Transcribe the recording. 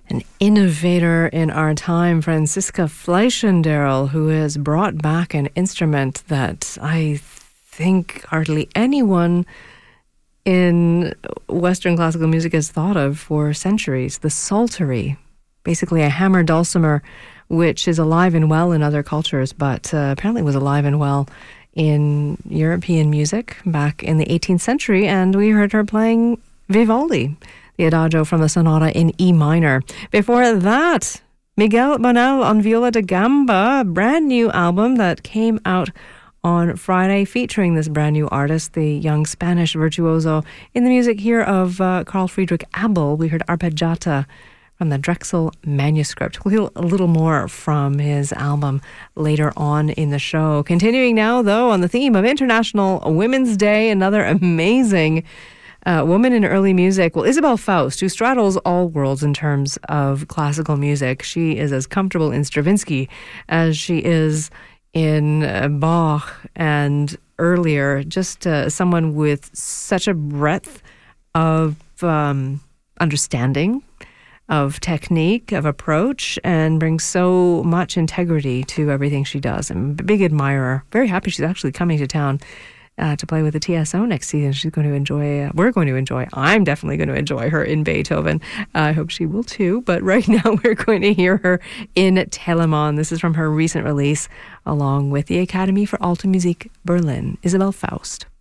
An innovator in our time, Franziska Fleischendaerl, who has brought back an instrument that I think hardly anyone in Western classical music has thought of for centuries, the psaltery. Basically a hammer dulcimer, which is alive and well in other cultures, but apparently was alive and well in European music back in the 18th century, and we heard her playing Vivaldi, the Adagio from the Sonata in E minor. Before that, Miguel Bonel on viola da gamba, a brand new album that came out on Friday featuring this brand new artist, the young Spanish virtuoso in the music here of Carl Friedrich Abel. We heard Arpeggiata from the Drexel manuscript. We'll hear a little more from his album later on in the show. Continuing now, though, on the theme of International Women's Day, another amazing woman in early music. Well, Isabel Faust, who straddles all worlds in terms of classical music. She is as comfortable in Stravinsky as she is in Bach and earlier. Just someone with such a breadth of understanding, of technique, of approach, and brings so much integrity to everything she does. I'm a big admirer. Very happy she's actually coming to town to play with the TSO next season. She's going to enjoy, I'm definitely going to enjoy her in Beethoven. I hope she will too. But right now we're going to hear her in Telemann. This is from her recent release along with the Academy for Alte Musik Berlin, Isabel Faust.